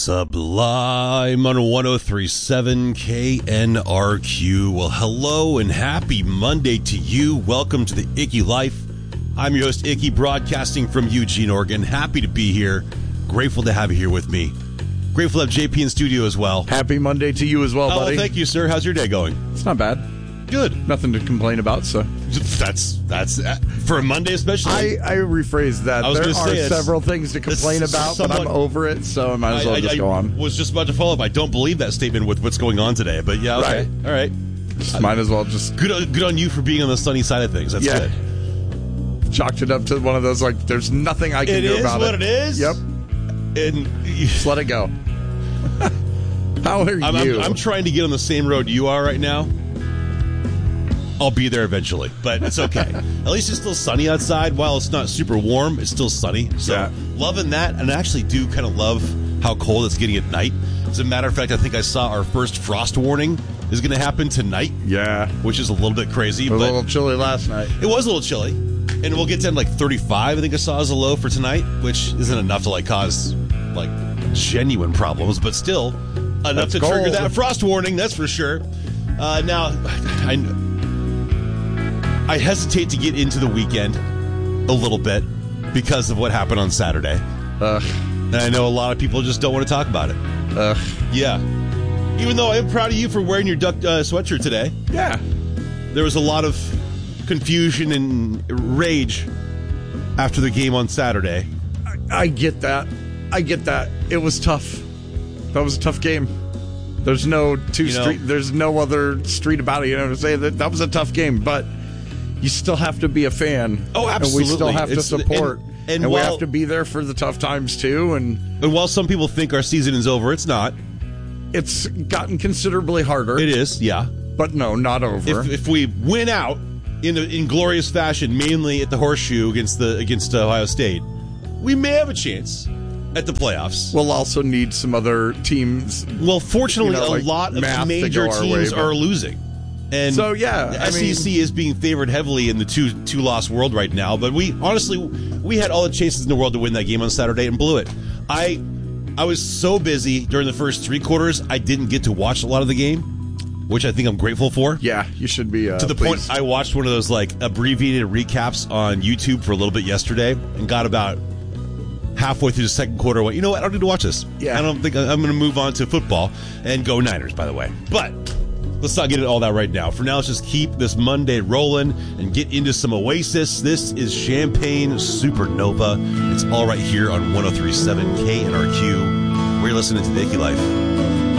Sublime on 103.7 KNRQ. Well, hello and happy Monday to you. Welcome to the Icky Life. I'm your host, Icky, broadcasting from Eugene, Oregon. Happy to be here. Grateful to have you here with me. Grateful to have JP in studio as well. Happy Monday to you as well, buddy. Oh, thank you, sir. How's your day going? It's not bad. Good. Nothing to complain about, so. That's for a Monday especially. I rephrased that. There are several things to complain about, but I'm over it, so I might as well just go on. I was just about to follow up. I don't believe that statement with what's going on today, but yeah, okay. Right. All right. Might as well just... Good on you for being on the sunny side of things. That's good. Chalked it up to one of those, like, there's nothing I can do about it. It is what it is? Yep. And just let it go. How are you? I'm trying to get on the same road you are right now. I'll be there eventually, but it's okay. At least it's still sunny outside. While it's not super warm, it's still sunny. So loving that, and I actually do kind of love how cold it's getting at night. As a matter of fact, I think I saw our first frost warning is going to happen tonight. Yeah. Which is a little bit crazy. It was a little chilly last night. It was a little chilly. And we'll get down to like 35, I think I saw as a low for tonight, which isn't enough to like cause like genuine problems, but still enough to trigger that frost warning, that's for sure. Now, I hesitate to get into the weekend a little bit because of what happened on Saturday. And I know a lot of people just don't want to talk about it. Yeah. Even though I'm proud of you for wearing your duck sweatshirt today. Yeah. There was a lot of confusion and rage after the game on Saturday. I get that. It was tough. That was a tough game. There's no there's no other street about it, to say that was a tough game, but you still have to be a fan. Oh, absolutely. And we still have to support. And we have to be there for the tough times, too. And while some people think our season is over, it's not. It's gotten considerably harder. It is, yeah. But no, not over. If we win out in glorious fashion, mainly at the Horseshoe against Ohio State, we may have a chance at the playoffs. We'll also need some other teams. Well, fortunately, a lot of major teams are losing. And so, the SEC is being favored heavily in the two-loss world right now. But we had all the chances in the world to win that game on Saturday and blew it. I was so busy during the first three quarters, I didn't get to watch a lot of the game, which I think I'm grateful for. Yeah, you should be. To the point, I watched one of those like abbreviated recaps on YouTube for a little bit yesterday and got about halfway through the second quarter. Went, you know what? I don't need to watch this. Yeah. I don't think I'm going to move on to football and go Niners, by the way. But let's not get into all that right now. For now, let's just keep this Monday rolling and get into some Oasis. This is Champagne Supernova. It's all right here on 103.7 KNRQ. We're listening to the Icky Life.